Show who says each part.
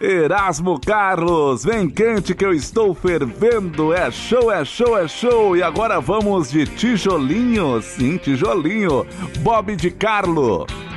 Speaker 1: Erasmo Carlos, vem quente que eu estou fervendo, é show, é show, é show. E agora vamos de tijolinho, sim, tijolinho, Bob de Carlo.